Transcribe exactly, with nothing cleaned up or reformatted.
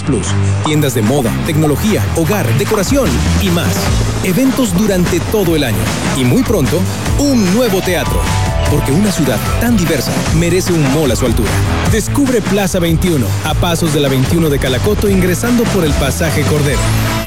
Plus, tiendas de moda, tecnología, hogar, decoración y más. Eventos durante todo el año. Y muy pronto, un nuevo teatro. Porque una ciudad tan diversa merece un mall a su altura. Descubre Plaza veintiuno, a pasos de la veintiuno de Calacoto, ingresando por el Pasaje Cordero.